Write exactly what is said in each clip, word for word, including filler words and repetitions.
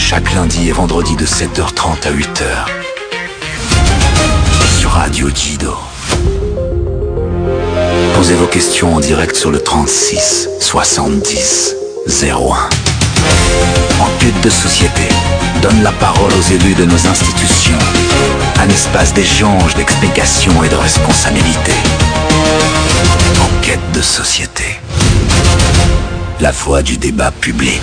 chaque lundi et vendredi de sept heures trente à huit heures. Sur Radio Jido. Posez vos questions en direct sur le trente-six soixante-dix zéro un. Enquête de société donne la parole aux élus de nos institutions. Un espace d'échange, d'explication et de responsabilité. Enquête de société. La voix du débat public.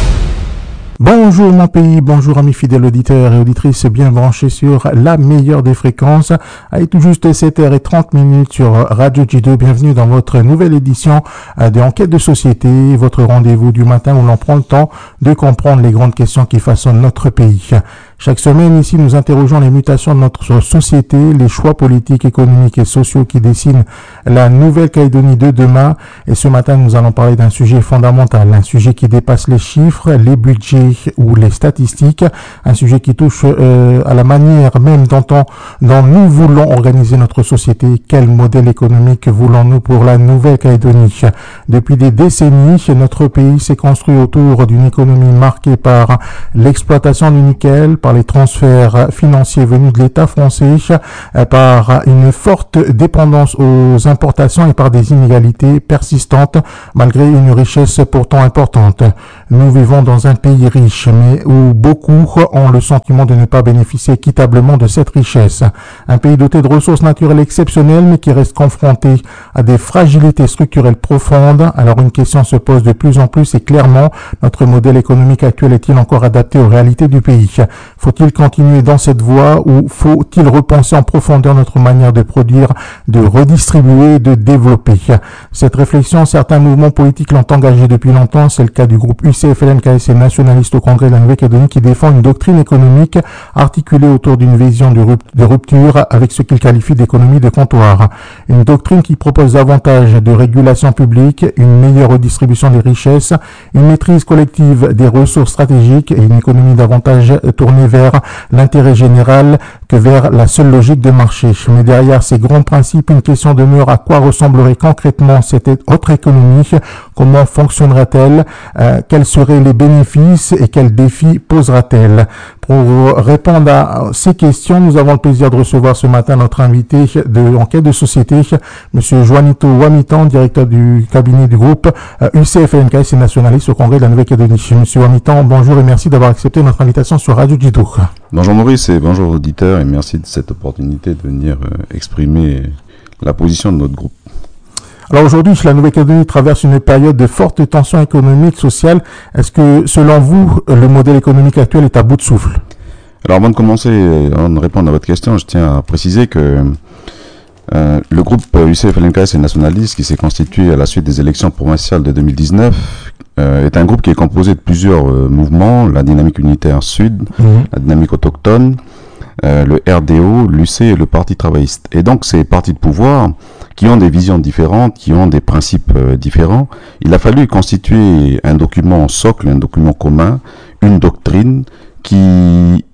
Bonjour mon pays, bonjour amis fidèles auditeurs et auditrices bien branchés sur la meilleure des fréquences. Allez, tout juste sept heures trente minutes sur Radio Jido. Bienvenue dans votre nouvelle édition de Enquête de société, votre rendez-vous du matin où l'on prend le temps de comprendre les grandes questions qui façonnent notre pays. Chaque semaine, ici, nous interrogeons les mutations de notre société, les choix politiques, économiques et sociaux qui dessinent la Nouvelle-Calédonie de demain. Et ce matin, nous allons parler d'un sujet fondamental, un sujet qui dépasse les chiffres, les budgets ou les statistiques, un sujet qui touche euh, à la manière même dont, on, dont nous voulons organiser notre société. Quel modèle économique voulons-nous pour la Nouvelle-Calédonie? Depuis des décennies, notre pays s'est construit autour d'une économie marquée par l'exploitation du nickel, par les transferts financiers venus de l'État français, par une forte dépendance aux importations et par des inégalités persistantes malgré une richesse pourtant importante. Nous vivons dans un pays riche, mais où beaucoup ont le sentiment de ne pas bénéficier équitablement de cette richesse. Un pays doté de ressources naturelles exceptionnelles, mais qui reste confronté à des fragilités structurelles profondes. Alors une question se pose de plus en plus et clairement, notre modèle économique actuel est-il encore adapté aux réalités du pays? Faut-il continuer dans cette voie ou faut-il repenser en profondeur notre manière de produire, de redistribuer, de développer? Cette réflexion, certains mouvements politiques l'ont engagée depuis longtemps. C'est le cas du groupe U C F L N K S et nationaliste au Congrès de la Nouvelle-Calédonie qui défend une doctrine économique articulée autour d'une vision de rupture avec ce qu'il qualifie d'économie de comptoir. Une doctrine qui propose davantage de régulation publique, une meilleure redistribution des richesses, une maîtrise collective des ressources stratégiques et une économie davantage tournée vers l'intérêt général que vers la seule logique de marché. Mais derrière ces grands principes, une question demeure: à quoi ressemblerait concrètement cette autre économie? Comment fonctionnera-t-elle? euh, Quels seraient les bénéfices et quels défis posera-t-elle? Pour répondre à ces questions, nous avons le plaisir de recevoir ce matin notre invité de Enquête de société, Monsieur Juanito Wamitan, directeur du cabinet du groupe U C F L N K S et nationaliste au Congrès de la Nouvelle-Calédonie. Monsieur Wamitan, bonjour et merci d'avoir accepté notre invitation sur Radio Jido. Bonjour Maurice et bonjour auditeurs et merci de cette opportunité de venir euh, exprimer la position de notre groupe. Alors aujourd'hui, la Nouvelle-Calédonie traverse une période de forte tension économique, sociale. Est-ce que, selon vous, le modèle économique actuel est à bout de souffle? Alors avant de commencer, avant de répondre à votre question, je tiens à préciser que euh, le groupe U C F L N K S et nationaliste qui s'est constitué à la suite des élections provinciales de deux mille dix-neuf euh, est un groupe qui est composé de plusieurs euh, mouvements, la dynamique unitaire sud, mmh. la dynamique autochtone, euh, le R D O, l'U C et le Parti travailliste. Et donc ces partis de pouvoir qui ont des visions différentes, qui ont des principes euh, différents, il a fallu constituer un document socle, un document commun, une doctrine qui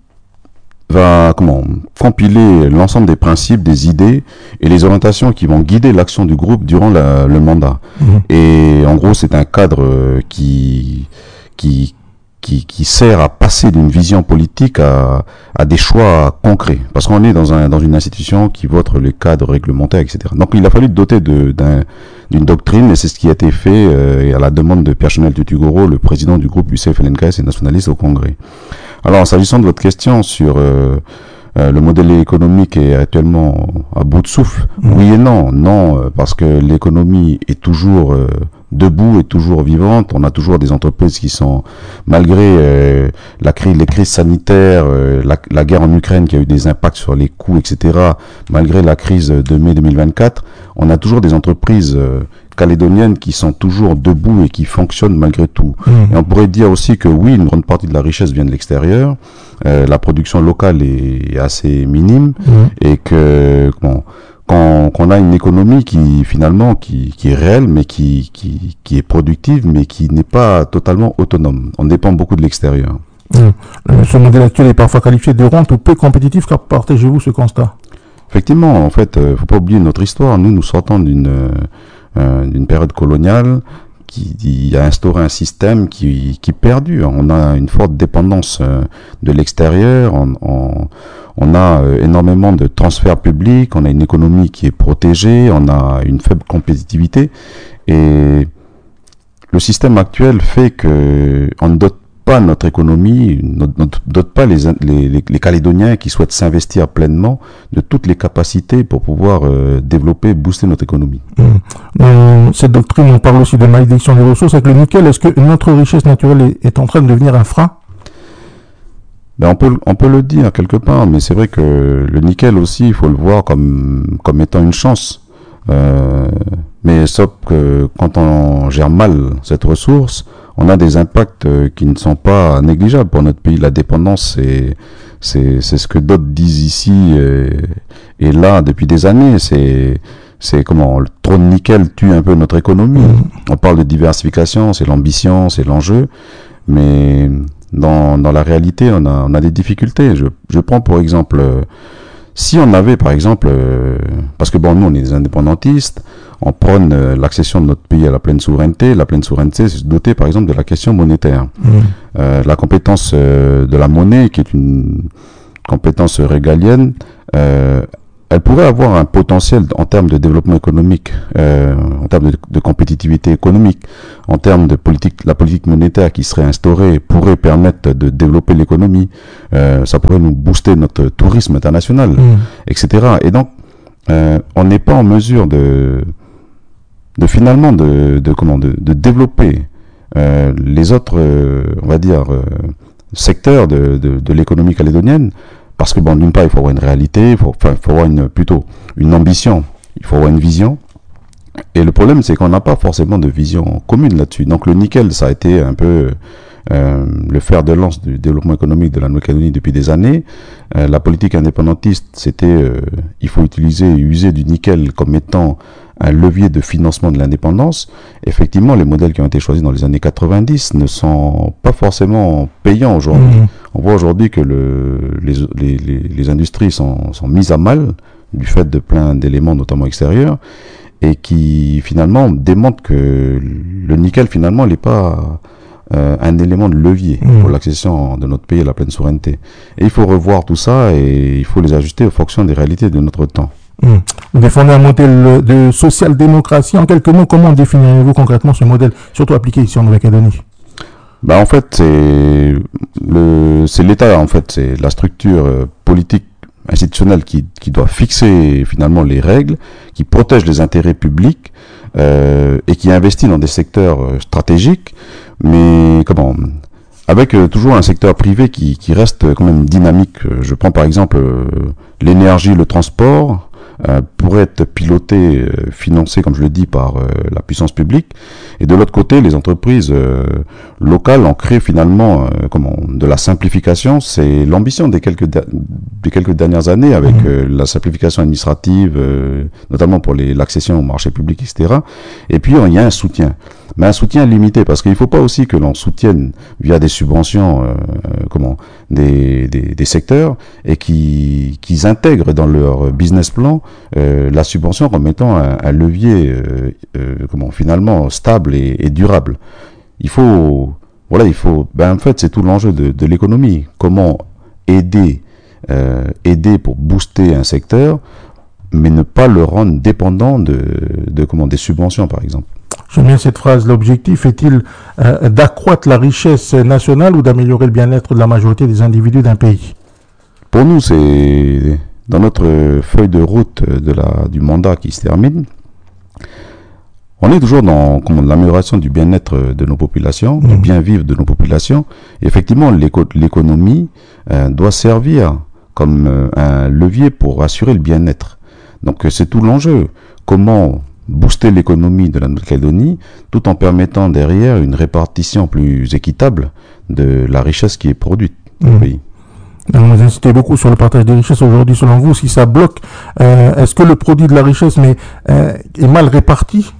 va comment compiler l'ensemble des principes, des idées et les orientations qui vont guider l'action du groupe durant la, le mandat. Mmh. Et en gros, c'est un cadre euh, qui qui Qui, qui sert à passer d'une vision politique à, à des choix concrets. Parce qu'on est dans, un, dans une institution qui vote les cadres réglementaires, et cetera. Donc il a fallu doter de, d'un, d'une doctrine, et c'est ce qui a été fait euh, à la demande de Pierre-Chanel Tutugoro, le président du groupe U C F L N K S et nationaliste au Congrès. Alors, s'agissant de votre question sur euh, euh, le modèle économique est actuellement à bout de souffle, mmh. oui et non. Non, euh, parce que l'économie est toujours... Euh, debout et toujours vivante. On a toujours des entreprises qui sont, malgré euh, la crise, les crises sanitaires, euh, la, la guerre en Ukraine qui a eu des impacts sur les coûts, et cetera. Malgré la crise de mai deux mille vingt-quatre, on a toujours des entreprises euh, calédoniennes qui sont toujours debout et qui fonctionnent malgré tout. Mmh. Et on pourrait dire aussi que oui, une grande partie de la richesse vient de l'extérieur. Euh, la production locale est assez minime mmh. et que bon. Qu'on, qu'on a une économie qui finalement qui, qui est réelle mais qui, qui, qui est productive mais qui n'est pas totalement autonome. On dépend beaucoup de l'extérieur. Mmh. Ce modèle actuel est parfois qualifié de rente ou peu compétitif. Car partagez-vous ce constat? Effectivement, en fait, euh, faut pas oublier notre histoire. Nous, nous sortons d'une, euh, d'une période coloniale qui a instauré un système qui, qui perdure. On a une forte dépendance euh, de l'extérieur, on, on, on a euh, énormément de transferts publics, on a une économie qui est protégée, on a une faible compétitivité, et le système actuel fait que on ne dote pas notre économie, ne dote pas les, les, les Calédoniens qui souhaitent s'investir pleinement de toutes les capacités pour pouvoir euh, développer, booster notre économie. Mmh. Dans cette doctrine, on parle aussi de malédiction des ressources. Avec le nickel, est-ce que notre richesse naturelle est, est en train de devenir un frein? Ben on peut, on peut le dire quelque part, mais c'est vrai que le nickel aussi, il faut le voir comme, comme étant une chance. Euh, mais sauf que quand on gère mal cette ressource, on a des impacts qui ne sont pas négligeables pour notre pays. La dépendance, c'est c'est c'est ce que d'autres disent ici et, et là depuis des années. C'est c'est comment le trop de nickel tue un peu notre économie. On parle de diversification, c'est l'ambition, c'est l'enjeu, mais dans dans la réalité, on a on a des difficultés. Je je prends pour exemple, si on avait par exemple, euh, parce que bon, nous on est des indépendantistes, on prône euh, l'accession de notre pays à la pleine souveraineté. La pleine souveraineté, c'est se doter par exemple de la question monétaire. Mmh. Euh, la compétence euh, de la monnaie, qui est une compétence régalienne, euh, elle pourrait avoir un potentiel en termes de développement économique, euh, en termes de, de compétitivité économique, en termes de politique, la politique monétaire qui serait instaurée pourrait permettre de développer l'économie, euh, ça pourrait nous booster notre tourisme international, mmh. et cetera. Et donc, euh, on n'est pas en mesure de, de finalement de, de comment, de, de développer euh, les autres, euh, on va dire, euh, secteurs de, de, de l'économie calédonienne. Parce que bon, d'une part, il faut avoir une réalité, il faut, enfin, il faut avoir une, plutôt une ambition, il faut avoir une vision. Et le problème, c'est qu'on n'a pas forcément de vision commune là-dessus. Donc le nickel, ça a été un peu euh, le fer de lance du développement économique de la Nouvelle-Calédonie depuis des années. Euh, la politique indépendantiste, c'était, euh, il faut utiliser et user du nickel comme étant un levier de financement de l'indépendance. Effectivement, les modèles qui ont été choisis dans les années quatre-vingt-dix ne sont pas forcément payants aujourd'hui. Mmh. On voit aujourd'hui que le, les, les, les, les industries sont, sont mises à mal du fait de plein d'éléments, notamment extérieurs, et qui finalement démontrent que le nickel, finalement, n'est pas euh, un élément de levier mmh. pour l'accession de notre pays à la pleine souveraineté. Et il faut revoir tout ça et il faut les ajuster en fonction des réalités de notre temps. Mmh. Vous défendez un modèle de social-démocratie. En quelques mots, comment définirez-vous concrètement ce modèle, surtout appliqué ici en Nouvelle-Calédonie? Ben en fait, c'est le, c'est l'État, en fait, c'est la structure euh, politique institutionnelle qui, qui doit fixer finalement les règles, qui protège les intérêts publics euh, et qui investit dans des secteurs euh, stratégiques, mais comment avec euh, toujours un secteur privé qui, qui reste quand même dynamique. Je prends par exemple euh, l'énergie, le transport. Euh, pourrait être piloté, euh, financé, comme je le dis, par euh, la puissance publique. Et de l'autre côté, les entreprises euh, locales ont créé finalement euh, comment, de la simplification. C'est l'ambition des quelques, des quelques dernières années avec euh, la simplification administrative, euh, notamment pour les, l'accession au marché public, et cetera. Et puis, il y a un soutien. Mais un soutien limité, parce qu'il ne faut pas aussi que l'on soutienne via des subventions euh, comment, des, des, des secteurs et qui, qu'ils intègrent dans leur business plan euh, la subvention comme étant un, un levier euh, euh, comment, finalement stable et, et durable. Il faut, voilà, il faut, ben en fait c'est tout l'enjeu de, de l'économie. Comment aider, euh, aider pour booster un secteur, mais ne pas le rendre dépendant de, de comment, des subventions par exemple. J'aime bien cette phrase. L'objectif est-il euh, d'accroître la richesse nationale ou d'améliorer le bien-être de la majorité des individus d'un pays? Pour nous, c'est dans notre feuille de route de la, du mandat qui se termine. On est toujours dans comment, l'amélioration du bien-être de nos populations, mmh. du bien-vivre de nos populations. Et effectivement, l'éco, l'économie euh, doit servir comme euh, un levier pour assurer le bien-être. Donc c'est tout l'enjeu. Comment booster l'économie de la Nouvelle-Calédonie tout en permettant derrière une répartition plus équitable de la richesse qui est produite dans mmh. le pays. Vous insistez beaucoup sur le partage des richesses aujourd'hui. Selon vous, si ça bloque, euh, est-ce que le produit de la richesse mais, euh, est mal réparti?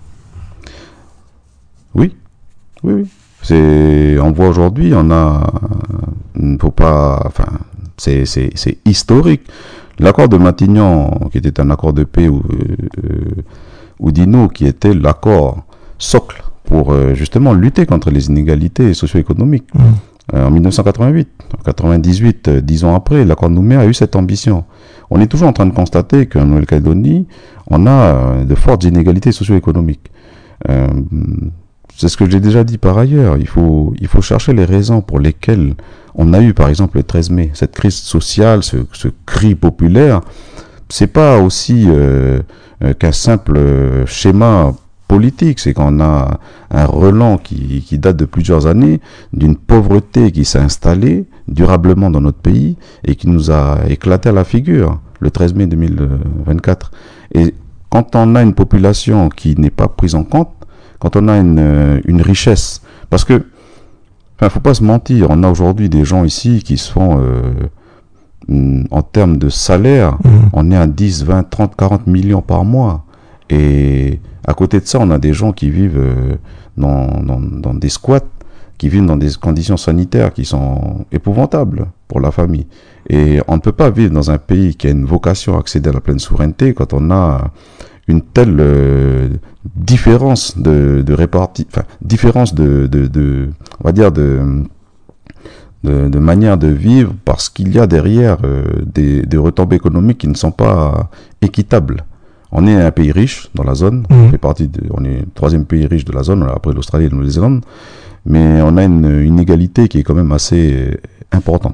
Oui, oui, oui. C'est, on voit aujourd'hui, on a, il faut pas, enfin, c'est, c'est, c'est historique. L'accord de Matignon, qui était un accord de paix où, euh, Oudinot, qui était l'accord socle pour euh, justement lutter contre les inégalités socio-économiques. Mmh. Euh, en mille neuf cent quatre-vingt-huit, en quatre-vingt-dix-huit, euh, dix ans après, l'accord de Nouméa a eu cette ambition. On est toujours en train de constater qu'en Nouvelle-Calédonie, on a euh, de fortes inégalités socio-économiques. Euh, c'est ce que j'ai déjà dit par ailleurs. Il faut, il faut chercher les raisons pour lesquelles on a eu, par exemple, le treize mai, cette crise sociale, ce, ce cri populaire. C'est pas aussi euh, euh, qu'un simple euh, schéma politique, c'est qu'on a un relent qui, qui date de plusieurs années, d'une pauvreté qui s'est installée durablement dans notre pays et qui nous a éclaté à la figure le treize mai deux mille vingt-quatre. Et quand on a une population qui n'est pas prise en compte, quand on a une, une richesse, parce que, enfin, faut pas se mentir, on a aujourd'hui des gens ici qui se font, euh, en termes de salaire, mmh. on est à dix, vingt, trente, quarante millions par mois. Et à côté de ça, on a des gens qui vivent euh, dans, dans, dans des squats, qui vivent dans des conditions sanitaires qui sont épouvantables pour la famille. Et on ne peut pas vivre dans un pays qui a une vocation à accéder à la pleine souveraineté quand on a une telle euh, différence de, de répartie, enfin différence de, de, de, on va dire de, de, de manière de vivre, parce qu'il y a derrière euh, des, des retombées économiques qui ne sont pas équitables. On est un pays riche dans la zone, mmh. on fait partie de, on est le troisième pays riche de la zone après l'Australie et la Nouvelle-Zélande, mais on a une, une inégalité qui est quand même assez importante.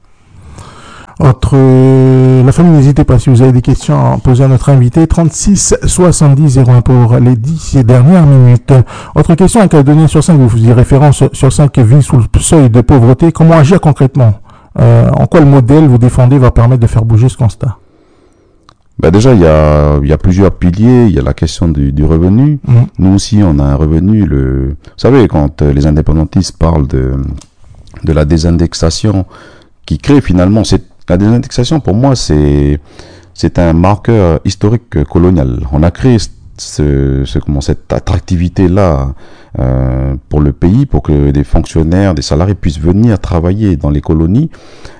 Entre euh, la famille, n'hésitez pas si vous avez des questions à poser à notre invité. trente-six soixante-dix zéro un pour les dix dernières minutes. Autre question, un Calédonien sur cinq, vous faisiez référence sur cinq vit sous le seuil de pauvreté. Comment agir concrètement? euh, En quoi le modèle vous défendez va permettre de faire bouger ce constat? Ben déjà, il y a, il y a plusieurs piliers. Il y a la question du, du revenu. Mmh. Nous aussi, on a un revenu. Le, vous savez, quand les indépendantistes parlent de, de la désindexation qui crée finalement cette la désindexation, pour moi, c'est c'est un marqueur historique colonial. On a créé ce, ce comment cette attractivité-là euh, pour le pays, pour que des fonctionnaires, des salariés puissent venir travailler dans les colonies.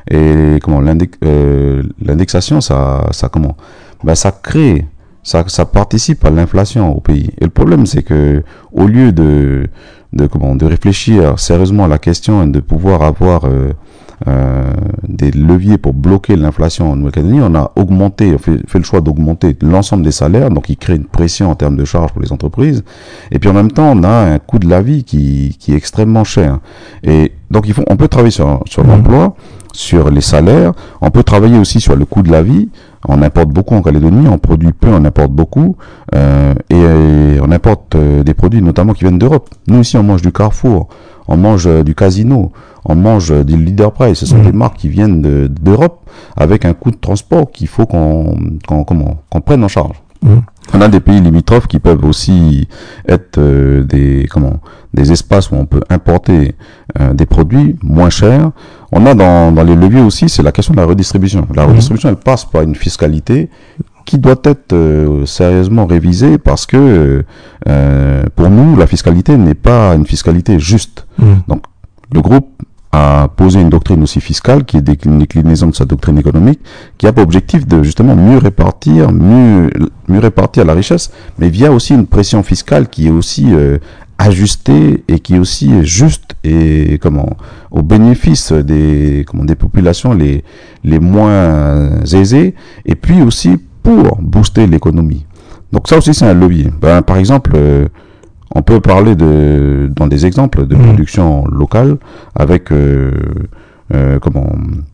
Et comment l'index, euh, l'indexation, ça ça comment ben ça crée, ça ça participe à l'inflation au pays. Et le problème, c'est que au lieu de de comment de réfléchir sérieusement à la question et de pouvoir avoir euh, Euh, des leviers pour bloquer l'inflation en Nouvelle-Calédonie, on a augmenté, on fait, fait le choix d'augmenter l'ensemble des salaires, donc il crée une pression en termes de charges pour les entreprises, et puis en même temps on a un coût de la vie qui, qui est extrêmement cher. Et donc il faut, on peut travailler sur, sur l'emploi, sur les salaires, on peut travailler aussi sur le coût de la vie. On importe beaucoup en Calédonie, on produit peu, on importe beaucoup, euh, et, et on importe euh, des produits notamment qui viennent d'Europe. Nous ici on mange du Carrefour, on mange euh, du Casino, on mange du Leader Price. Ce sont mmh. des marques qui viennent de, d'Europe avec un coût de transport qu'il faut qu'on, qu'on, qu'on, qu'on prenne en charge. Mmh. On a des pays limitrophes qui peuvent aussi être euh, des, comment, des espaces où on peut importer euh, des produits moins chers. On a dans, dans les leviers aussi, c'est la question de la redistribution. La redistribution, elle passe par une fiscalité qui doit être euh, sérieusement révisée parce que euh, pour nous, la fiscalité n'est pas une fiscalité juste. Mmh. Donc, le groupe a posé une doctrine aussi fiscale qui est une déclinaison de sa doctrine économique qui a pour objectif de justement mieux répartir, mieux, mieux répartir la richesse, mais via aussi une pression fiscale qui est aussi euh, ajustée et qui est aussi juste et comment au bénéfice des comment des populations les les moins aisées, et puis aussi pour booster l'économie. Donc ça aussi c'est un levier. Ben, par exemple, euh, on peut parler de, dans des exemples de production locale avec euh, euh, comment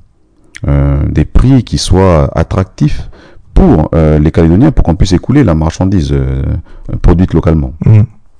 euh, des prix qui soient attractifs pour euh, les Calédoniens, pour qu'on puisse écouler la marchandise euh, produite localement. Mmh.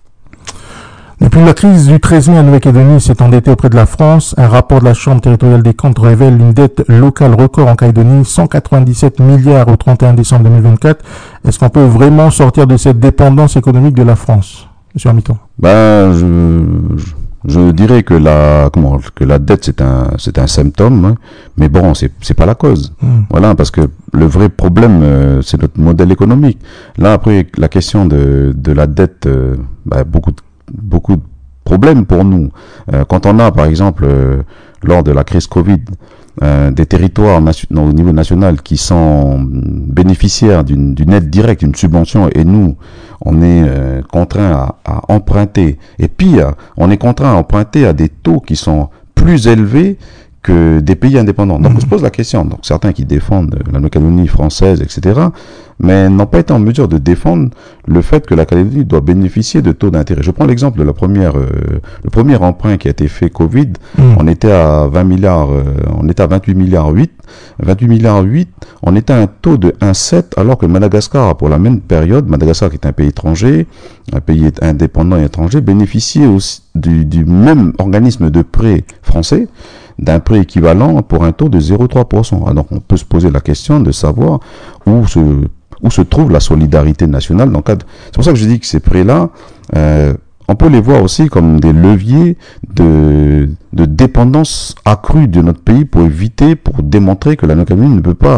Depuis la crise du treize mai, la Nouvelle-Calédonie s'est endettée auprès de la France. Un rapport de la Chambre territoriale des comptes révèle une dette locale record en Calédonie, cent quatre-vingt-dix-sept milliards au trente et un décembre deux mille vingt-quatre. Est-ce qu'on peut vraiment sortir de cette dépendance économique de la France, Monsieur Hamilton? Ben, je, je, je dirais que la, comment, que la dette c'est un, c'est un symptôme, hein, mais bon, c'est, c'est pas la cause. Mmh. Voilà, parce que le vrai problème, euh, c'est notre modèle économique. Là, après, la question de, de la dette, euh, ben, beaucoup de beaucoup de problèmes pour nous. Euh, quand on a, par exemple, euh, lors de la crise Covid, euh, des territoires nation- au niveau national qui sont bénéficiaires d'une, d'une aide directe, d'une subvention, et nous, on est euh, contraint à, à emprunter. Et pire, on est contraint à emprunter à des taux qui sont plus élevés que des pays indépendants. Donc, on se pose la question. Donc, certains qui défendent la Nouvelle-Calédonie française, et cetera, mais n'ont pas été en mesure de défendre le fait que la Calédonie doit bénéficier de taux d'intérêt. Je prends l'exemple de la première, euh, le premier emprunt qui a été fait Covid. Mmh. On était à vingt milliards, euh, on était à vingt-huit milliards huit. vingt-huit milliards huit, on était à un taux de un virgule sept, alors que Madagascar, pour la même période, Madagascar qui est un pays étranger, un pays indépendant et étranger, bénéficiait aussi du, du même organisme de prêt français, d'un prêt équivalent pour un taux de zéro virgule trois pour cent. Donc on peut se poser la question de savoir où se, où se trouve la solidarité nationale dans le cadre. C'est pour ça que je dis que ces prêts-là, euh, on peut les voir aussi comme des leviers de, de dépendance accrue de notre pays pour éviter, pour démontrer que la Nouvelle-Calédonie ne peut pas,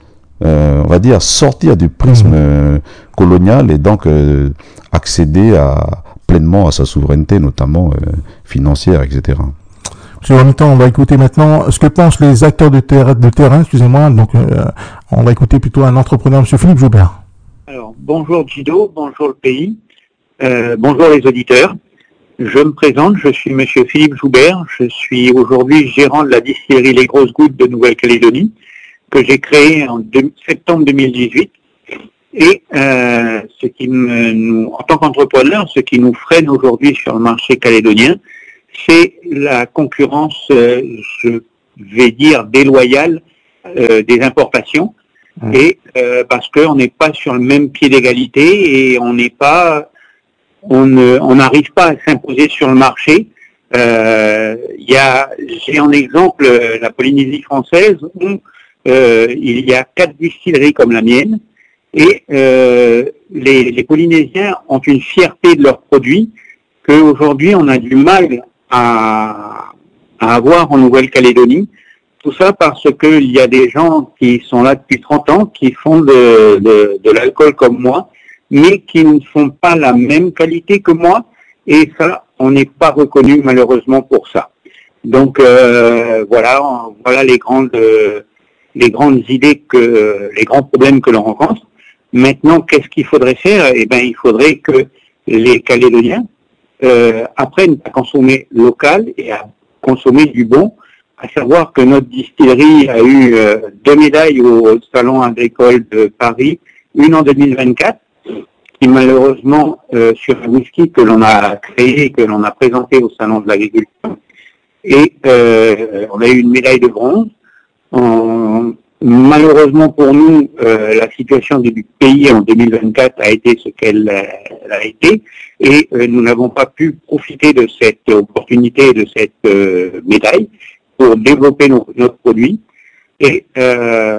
euh, on va dire, sortir du prisme euh, colonial et donc euh, accéder à, pleinement à sa souveraineté, notamment euh, financière, et cetera. En même temps, on va écouter maintenant ce que pensent les acteurs de, ter- de terrain, excusez-moi. Donc, euh, on va écouter plutôt un entrepreneur, M. Philippe Joubert. Alors, bonjour Guido, bonjour le pays, euh, bonjour les auditeurs. Je me présente, je suis M. Philippe Joubert. Je suis aujourd'hui gérant de la distillerie Les Grosses Gouttes de Nouvelle-Calédonie, que j'ai créée en deux, septembre deux mille dix-huit. Et euh, ce qui me, nous, en tant qu'entrepreneur, ce qui nous freine aujourd'hui sur le marché calédonien, c'est la concurrence, euh, je vais dire, déloyale euh, des importations. Mmh. Et euh, parce qu'on n'est pas sur le même pied d'égalité et on n'est pas, on ne, on n'arrive pas à s'imposer sur le marché. Euh, il y a, j'ai en exemple la Polynésie française où euh, il y a quatre distilleries comme la mienne et euh, les, les Polynésiens ont une fierté de leurs produits qu'aujourd'hui on a du mal À, à avoir en Nouvelle-Calédonie. Tout ça parce qu'il y a des gens qui sont là depuis trente ans, qui font de, de, de l'alcool comme moi, mais qui ne font pas la même qualité que moi, et ça, on n'est pas reconnu malheureusement pour ça. Donc euh, voilà, voilà les grandes, les grandes idées que, les grands problèmes que l'on rencontre. Maintenant, qu'est-ce qu'il faudrait faire? Eh bien, il faudrait que les Calédoniens Euh, apprennent à consommer local et à consommer du bon, à savoir que notre distillerie a eu euh, deux médailles au Salon agricole de Paris, une en deux mille vingt-quatre, qui malheureusement euh, sur un whisky que l'on a créé, que l'on a présenté au Salon de l'agriculture, et euh, on a eu une médaille de bronze. En, malheureusement pour nous, euh, la situation du pays en deux mille vingt-quatre a été ce qu'elle a été, et euh, nous n'avons pas pu profiter de cette opportunité, de cette euh, médaille, pour développer nos, notre produit. Et euh,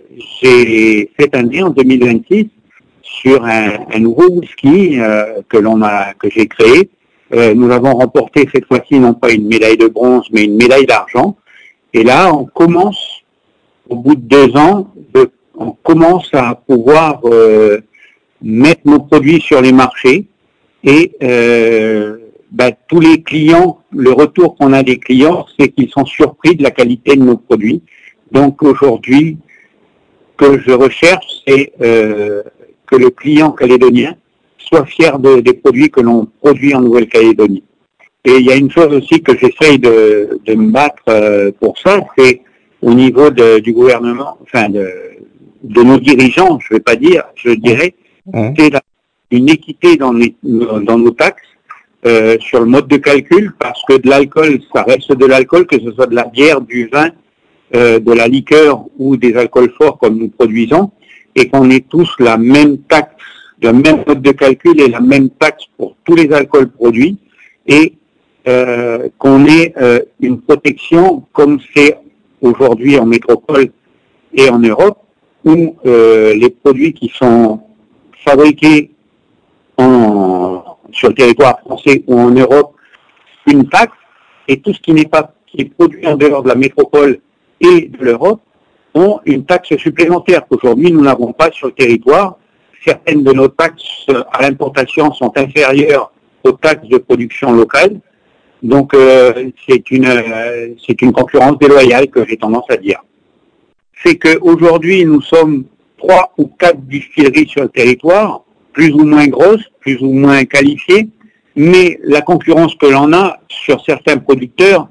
j'ai cette année, en deux mille vingt-six, sur un, un nouveau whisky euh, que l'on a, que j'ai créé, euh, nous avons remporté cette fois-ci non pas une médaille de bronze, mais une médaille d'argent. Et là, on commence au bout de deux ans, de, on commence à pouvoir euh, mettre nos produits sur les marchés et euh, bah, tous les clients, le retour qu'on a des clients, c'est qu'ils sont surpris de la qualité de nos produits. Donc aujourd'hui, ce que je recherche, c'est euh, que le client calédonien soit fier de, des produits que l'on produit en Nouvelle-Calédonie. Et il y a une chose aussi que j'essaye de, de me battre euh, pour ça, c'est au niveau de, du gouvernement, enfin de, de nos dirigeants, je ne vais pas dire, je dirais, mmh. c'est la, une équité dans, les, dans nos taxes euh, sur le mode de calcul, parce que de l'alcool, ça reste de l'alcool, que ce soit de la bière, du vin, euh, de la liqueur ou des alcools forts comme nous produisons, et qu'on ait tous la même taxe, le même mode de calcul et la même taxe pour tous les alcools produits, et euh, qu'on ait euh, une protection comme c'est aujourd'hui en métropole et en Europe, où euh, les produits qui sont fabriqués en, sur le territoire français ou en Europe, une taxe, et tout ce qui n'est pas qui est produit en dehors de la métropole et de l'Europe ont une taxe supplémentaire qu'aujourd'hui nous n'avons pas sur le territoire. Certaines de nos taxes à l'importation sont inférieures aux taxes de production locale. Donc euh, c'est une euh, c'est une concurrence déloyale que j'ai tendance à dire. C'est qu'aujourd'hui nous sommes trois ou quatre distilleries sur le territoire plus ou moins grosses, plus ou moins qualifiées, mais la concurrence que l'on a sur certains producteurs,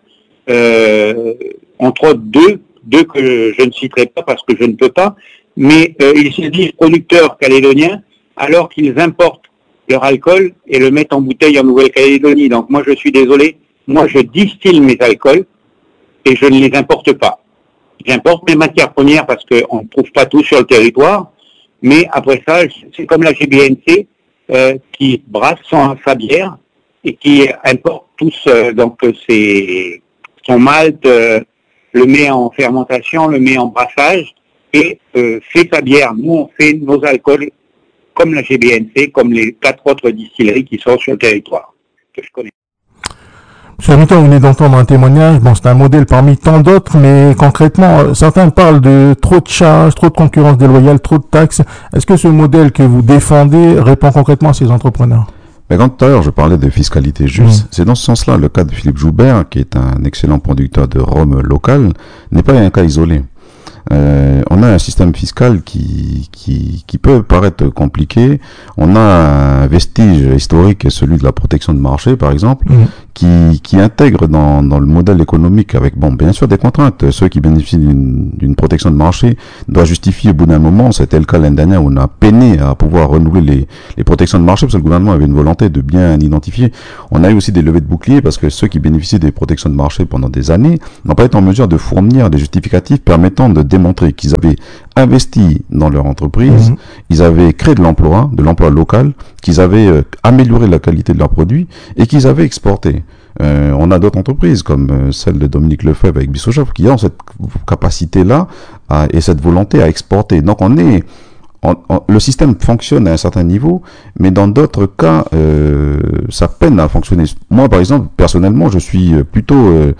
euh, entre autres deux, deux que je ne citerai pas parce que je ne peux pas, mais euh, ils se disent producteurs calédoniens alors qu'ils importent leur alcool et le mettent en bouteille en Nouvelle-Calédonie. Donc moi je suis désolé, moi je distille mes alcools et je ne les importe pas. J'importe mes matières premières parce qu'on ne trouve pas tout sur le territoire, mais après ça, c'est comme la G B N C euh, qui brasse son, sa bière et qui importe tous euh, donc ses, son malt, euh, le met en fermentation, le met en brassage et euh, fait sa bière. Nous, on fait nos alcools comme la G B N C, comme les quatre autres distilleries qui sont sur le territoire, que je connais. Monsieur Hamilton, vous venez d'entendre un témoignage, bon, c'est un modèle parmi tant d'autres, mais concrètement, certains parlent de trop de charges, trop de concurrence déloyale, trop de taxes. Est-ce que ce modèle que vous défendez répond concrètement à ces entrepreneurs? Mais quand tout à l'heure je parlais de fiscalité juste, mmh. c'est dans ce sens-là, le cas de Philippe Joubert, qui est un excellent producteur de rhum local, n'est pas un cas isolé. Euh, on a un système fiscal qui, qui, qui peut paraître compliqué. On a un vestige historique, celui de la protection de marché, par exemple, mmh. qui, qui intègre dans, dans le modèle économique avec, bon, bien sûr, des contraintes. Ceux qui bénéficient d'une, d'une protection de marché doivent justifier au bout d'un moment. C'était le cas l'année dernière où on a peiné à pouvoir renouveler les, les protections de marché parce que le gouvernement avait une volonté de bien identifier. On a eu aussi des levées de boucliers parce que ceux qui bénéficient des protections de marché pendant des années n'ont pas été en mesure de fournir des justificatifs permettant de démontrer qu'ils avaient investi dans leur entreprise, mmh. ils avaient créé de l'emploi, de l'emploi local, qu'ils avaient euh, amélioré la qualité de leurs produits et qu'ils avaient exporté. Euh, on a d'autres entreprises comme euh, celle de Dominique Lefebvre avec Bissochoff qui ont cette capacité-là à, et cette volonté à exporter. Donc on est, on, on, le système fonctionne à un certain niveau, mais dans d'autres cas, euh, ça peine à fonctionner. Moi, par exemple, personnellement, je suis plutôt euh,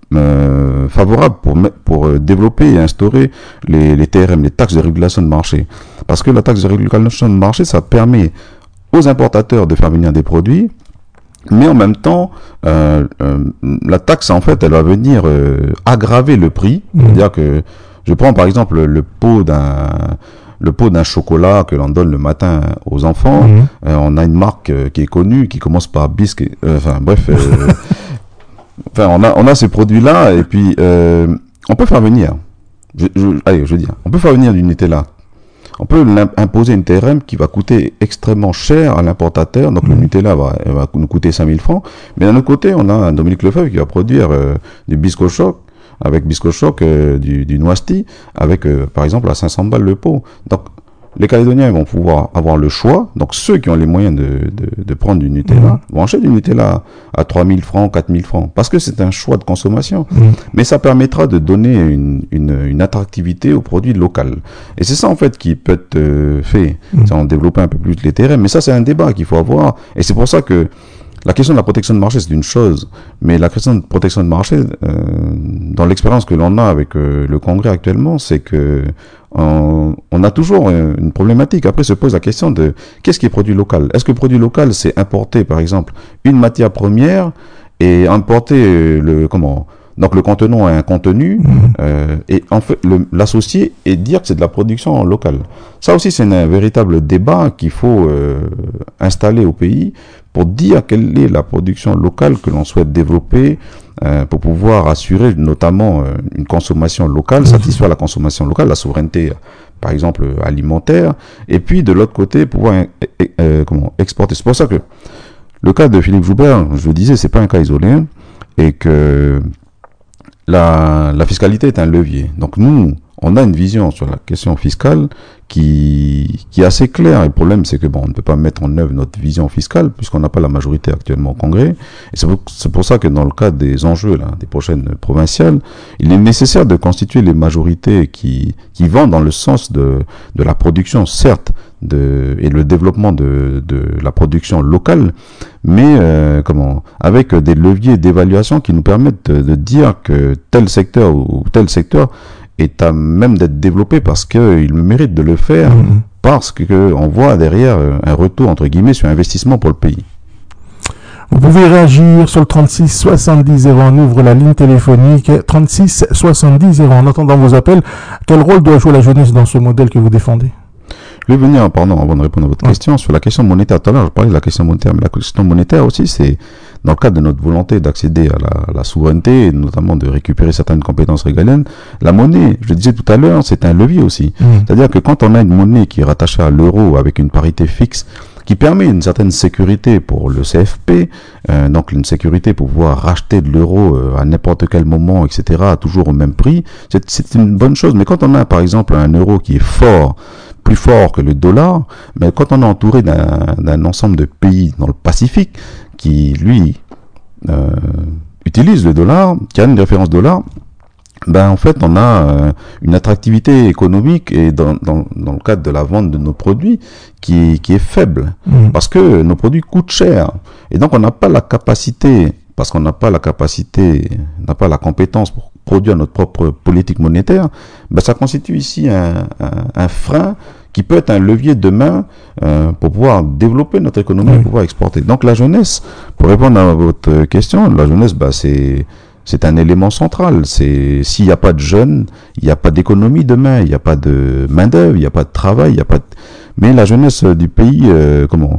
Euh, favorable pour pour euh, développer et instaurer les, les T R M, les taxes de régulation de marché, parce que la taxe de régulation de marché, ça permet aux importateurs de faire venir des produits, mais en même temps euh, euh, la taxe en fait elle va venir euh, aggraver le prix, mmh. c'est-à-dire que je prends par exemple le, le pot d'un le pot d'un chocolat que l'on donne le matin aux enfants, mmh. euh, on a une marque euh, qui est connue qui commence par bisque, euh, enfin bref euh, Enfin, on a, on a ces produits-là, et puis, euh, on peut faire venir, je, je, allez, je veux dire, on peut faire venir du Nutella. On peut imposer une T R M qui va coûter extrêmement cher à l'importateur, donc mmh. le Nutella va, va nous coûter cinq mille francs. Mais d'un autre côté, on a un Dominique Lefebvre qui va produire euh, du biscuit choc, avec biscuit choc, euh, du, du noiseti, avec, euh, par exemple, à cinq cents balles le pot. Donc, les Calédoniens vont pouvoir avoir le choix. Donc, ceux qui ont les moyens de, de, de prendre du Nutella mmh. vont acheter du Nutella à trois mille francs, quatre mille francs, parce que c'est un choix de consommation. Mmh. Mais ça permettra de donner une, une, une attractivité aux produits locaux. Et c'est ça, en fait, qui peut être euh, fait. Mmh. Ça, on développe un peu plus les T R M. Mais ça, c'est un débat qu'il faut avoir. Et c'est pour ça que la question de la protection de marché, c'est une chose, mais la question de protection de marché, euh, dans l'expérience que l'on a avec euh, le Congrès actuellement, c'est que on, on a toujours une problématique. Après se pose la question de qu'est-ce qui est produit local. Est-ce que produit local, c'est importer, par exemple, une matière première et importer le comment donc le contenant a un contenu mmh. euh, et en fait le, l'associer et dire que c'est de la production locale. Ça aussi c'est un véritable débat qu'il faut euh, installer au pays pour dire quelle est la production locale que l'on souhaite développer euh, pour pouvoir assurer notamment euh, une consommation locale, satisfaire la consommation locale, la souveraineté par exemple alimentaire, et puis de l'autre côté pouvoir euh, euh, comment exporter. C'est pour ça que le cas de Philippe Joubert, je le disais, c'est pas un cas isolé et que La, la fiscalité est un levier. Donc nous, on a une vision sur la question fiscale qui, qui est assez claire. Et le problème, c'est que bon, on ne peut pas mettre en œuvre notre vision fiscale puisqu'on n'a pas la majorité actuellement au Congrès. Et c'est pour, c'est pour ça que dans le cadre des enjeux là, des prochaines provinciales, il est nécessaire de constituer les majorités qui, qui vont dans le sens de, de la production, certes, de, et le développement de, de la production locale, mais euh, comment, avec des leviers d'évaluation qui nous permettent de, de dire que tel secteur ou tel secteur est à même d'être développé parce qu'il mérite de le faire, mmh. parce qu'on voit derrière un retour entre guillemets sur investissement pour le pays. Vous pouvez réagir sur le trente-six soixante-dix zéro un, on ouvre la ligne téléphonique trente-six soixante-dix zéro un. En attendant vos appels, quel rôle doit jouer la jeunesse dans ce modèle que vous défendez? Je vais venir, pardon, avant de répondre à votre ouais. question, sur la question monétaire. Tout à l'heure, je parlais de la question monétaire, mais la question monétaire aussi, c'est dans le cadre de notre volonté d'accéder à la, à la souveraineté, et notamment de récupérer certaines compétences régaliennes. La monnaie, je le disais tout à l'heure, c'est un levier aussi. Mmh. C'est-à-dire que quand on a une monnaie qui est rattachée à l'euro avec une parité fixe, qui permet une certaine sécurité pour le C F P, euh, donc une sécurité pour pouvoir racheter de l'euro euh, à n'importe quel moment, et cetera, toujours au même prix, c'est, c'est une bonne chose. Mais quand on a, par exemple, un euro qui est fort, plus fort que le dollar, mais quand on est entouré d'un, d'un ensemble de pays dans le Pacifique qui, lui, euh, utilise le dollar, qui a une référence dollar, ben en fait on a euh, une attractivité économique et dans, dans, dans le cadre de la vente de nos produits qui, qui est faible mmh. parce que nos produits coûtent cher et donc on n'a pas la capacité parce qu'on n'a pas la capacité on n'a pas la compétence pour produire notre propre politique monétaire, ben ça constitue ici un, un, un frein qui peut être un levier demain euh, pour pouvoir développer notre économie mmh. et pouvoir exporter. Donc la jeunesse, pour répondre à votre question, la jeunesse ben c'est C'est un élément central. C'est s'il n'y a pas de jeunes, il n'y a pas d'économie demain, il n'y a pas de main d'œuvre, il n'y a pas de travail, il n'y a pas. De... Mais la jeunesse du pays, euh, comment,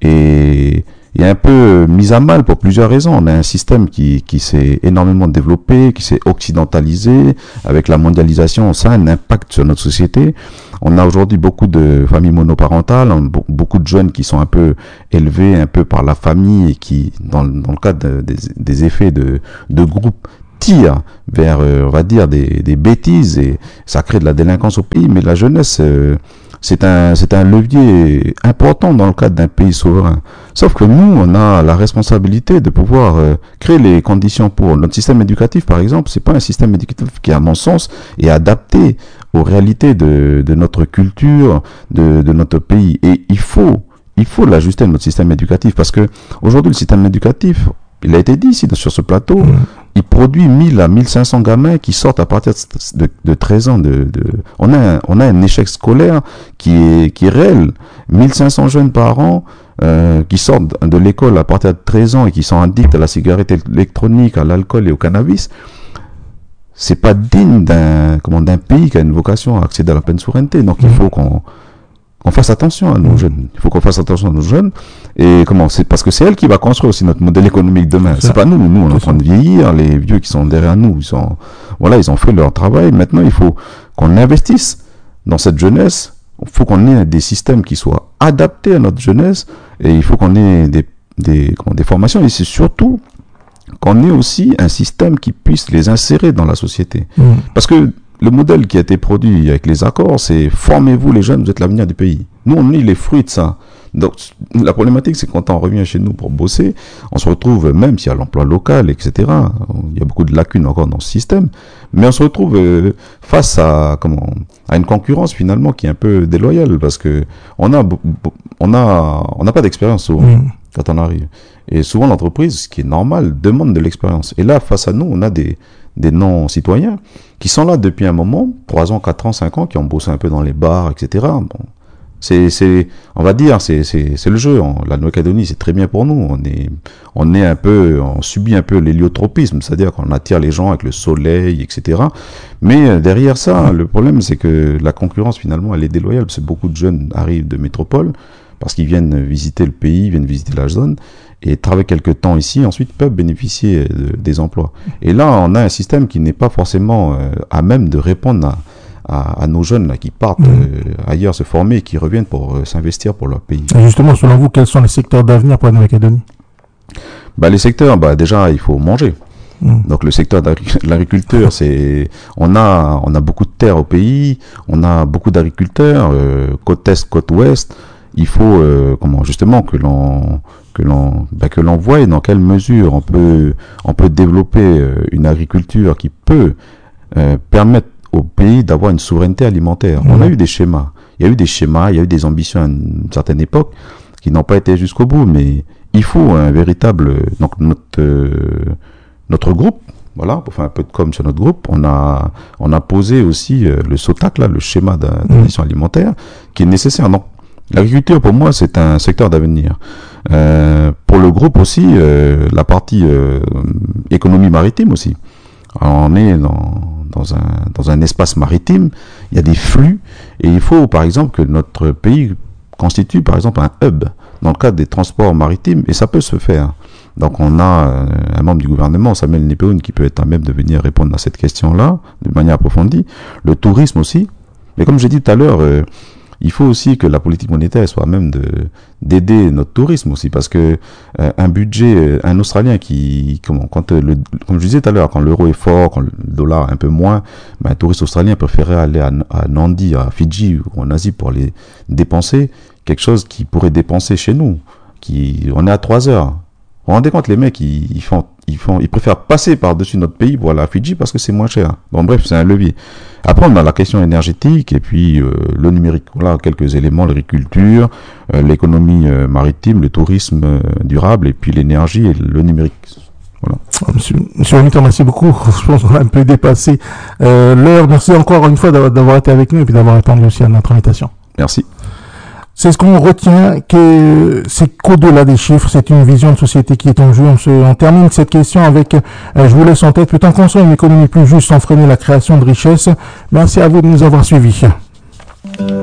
est, est un peu mise à mal pour plusieurs raisons. On a un système qui qui s'est énormément développé, qui s'est occidentalisé avec la mondialisation. Ça a un impact sur notre société. On a aujourd'hui beaucoup de familles monoparentales, beaucoup de jeunes qui sont un peu élevés un peu par la famille et qui, dans, dans le cadre de, des, des effets de, de groupe, tirent vers, euh, on va dire, des, des bêtises et ça crée de la délinquance au pays. Mais la jeunesse, euh, c'est un, c'est un levier important dans le cadre d'un pays souverain. Sauf que nous, on a la responsabilité de pouvoir euh, créer les conditions pour notre système éducatif, par exemple. C'est pas un système éducatif qui, à mon sens, est adapté aux réalités de, de notre culture, de, de notre pays. Et il faut, il faut l'ajuster à notre système éducatif parce que aujourd'hui, le système éducatif, il a été dit ici sur ce plateau, mmh. il produit mille à mille cinq cents gamins qui sortent à partir de, de treize ans. De, de, on a un, on a un échec scolaire qui est, qui est réel. mille cinq cents jeunes par an euh, qui sortent de l'école à partir de treize ans et qui sont addicts à la cigarette électronique, à l'alcool et au cannabis. C'est pas digne d'un, comment, d'un pays qui a une vocation à accéder à la pleine souveraineté. Donc mmh. il faut qu'on, qu'on fasse attention à nos mmh. jeunes. Il faut qu'on fasse attention à nos jeunes. Et comment, c'est parce que c'est elle qui va construire aussi notre modèle économique demain. C'est, c'est pas nous. Nous, on est en train de vieillir. Les vieux qui sont derrière nous, ils sont, voilà, ils ont fait leur travail. Maintenant, il faut qu'on investisse dans cette jeunesse. Il faut qu'on ait des systèmes qui soient adaptés à notre jeunesse. Et il faut qu'on ait des, des, comment, des formations. Et c'est surtout qu'on ait aussi un système qui puisse les insérer dans la société. Mmh. Parce que le modèle qui a été produit avec les accords, c'est formez-vous les jeunes, vous êtes l'avenir du pays. Nous, on est les fruits de ça. Donc, la problématique, c'est que quand on revient chez nous pour bosser, on se retrouve, même s'il y a l'emploi local, et cetera, il y a beaucoup de lacunes encore dans ce système, mais on se retrouve euh, face à, comment, à une concurrence finalement qui est un peu déloyale, parce que on a, on a, on n'a pas d'expérience souvent mmh. quand on arrive. Et souvent, l'entreprise, ce qui est normal, demande de l'expérience. Et là, face à nous, on a des, des non-citoyens qui sont là depuis un moment, trois ans, quatre ans, cinq ans, qui ont bossé un peu dans les bars, et cetera. Bon, c'est, c'est, on va dire, c'est, c'est, c'est le jeu. La Nouvelle-Calédonie, c'est très bien pour nous. On est, on est un peu, on subit un peu l'héliotropisme, c'est-à-dire qu'on attire les gens avec le soleil, et cetera. Mais derrière ça, le problème, c'est que la concurrence, finalement, elle est déloyale, parce que beaucoup de jeunes arrivent de métropole, parce qu'ils viennent visiter le pays, viennent visiter la zone, et travaillent quelques temps ici, ensuite peuvent bénéficier de, des emplois. Et là, on a un système qui n'est pas forcément euh, à même de répondre à, à, à nos jeunes là, qui partent mmh. euh, ailleurs se former et qui reviennent pour euh, s'investir pour leur pays. Et justement, selon vous, quels sont les secteurs d'avenir pour la Nouvelle-Calédonie ? Bah, les secteurs, bah, déjà, il faut manger. Mmh. Donc le secteur de l'agriculture, c'est, on a, on a beaucoup de terres au pays, on a beaucoup d'agriculteurs, euh, côte est, côte ouest. Il faut, euh, comment, justement, que l'on que l'on ben, que l'on voie dans quelle mesure on peut on peut développer euh, une agriculture qui peut euh, permettre au pays d'avoir une souveraineté alimentaire. Mmh. On a eu des schémas, il y a eu des schémas, il y a eu des ambitions à une certaine époque qui n'ont pas été jusqu'au bout, mais il faut un véritable donc notre euh, notre groupe, voilà, pour faire un peu de com sur notre groupe, on a on a posé aussi euh, le SOTAC là, le schéma d'addition mmh. alimentaire qui est nécessaire. Donc l'agriculture, pour moi, c'est un secteur d'avenir. Euh, pour le groupe aussi, euh, la partie euh, économie maritime aussi. Alors, on est dans, dans un, dans un espace maritime, il y a des flux, et il faut, par exemple, que notre pays constitue, par exemple, un hub dans le cadre des transports maritimes, et ça peut se faire. Donc on a euh, un membre du gouvernement, Samuel Nipéoun, qui peut être à même de venir répondre à cette question-là, de manière approfondie. Le tourisme aussi. Mais comme j'ai dit tout à l'heure, euh, il faut aussi que la politique monétaire soit à même de d'aider notre tourisme aussi, parce que euh, un budget, un Australien qui, comment, quand le, comme je disais tout à l'heure, quand l'euro est fort, quand le dollar un peu moins, ben, un touriste australien préférerait aller à, à Nandi, à Fidji ou en Asie pour aller dépenser quelque chose qu'il pourrait dépenser chez nous. Qui, on est à trois heures. Vous vous rendez compte, les mecs, ils, ils font, ils font, ils préfèrent passer par-dessus notre pays pour aller à Fidji parce que c'est moins cher. Bon, bref, c'est un levier. Après, on a la question énergétique et puis euh, le numérique. Voilà quelques éléments, l'agriculture, euh, l'économie euh, maritime, le tourisme euh, durable et puis l'énergie et le numérique. Voilà. Monsieur, monsieur Hamilton, merci beaucoup. Je pense qu'on a un peu dépassé euh, l'heure. Merci encore une fois d'avoir été avec nous et puis d'avoir répondu aussi à notre invitation. Merci. C'est ce qu'on retient, que c'est qu'au-delà des chiffres, c'est une vision de société qui est en jeu. On, se, on termine cette question avec, euh, je vous laisse en tête, peut-on construire une économie plus juste sans freiner la création de richesses? Merci à vous de nous avoir suivis.